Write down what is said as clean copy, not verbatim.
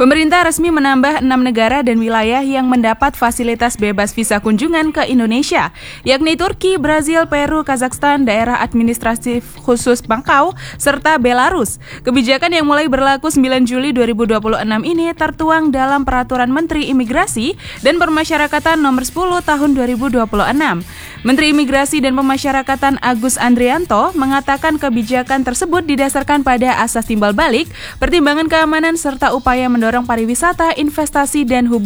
Pemerintah resmi menambah 6 negara dan wilayah yang mendapat fasilitas bebas visa kunjungan ke Indonesia, yakni Turki, Brazil, Peru, Kazakhstan, Daerah Administratif Khusus Makau, serta Belarus. Kebijakan yang mulai berlaku 9 Juli 2026 ini tertuang dalam Peraturan Menteri Imigrasi dan Pemasyarakatan Nomor 10 Tahun 2026. Menteri Imigrasi dan Pemasyarakatan Agus Andrianto mengatakan kebijakan tersebut didasarkan pada asas timbal balik, pertimbangan keamanan serta upaya mendorong pariwisata, investasi dan hubungan